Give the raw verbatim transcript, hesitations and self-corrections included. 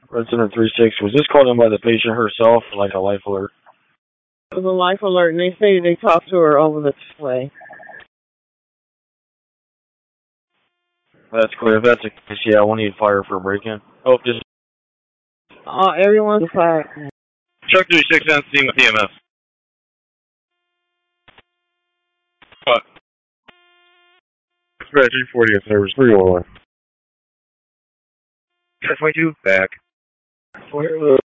Resident three six, was this called in by the patient herself, or like a life alert? It was a life alert, and they say they talked to her over the way. That's clear. If that's the case, yeah, we'll need fire for a break-in. Oh, just... Uh, everyone's fired. Truck three six on scene with E M S. What? Dispatch three forty in service, three one one. ten twenty-two, back. Where, uh...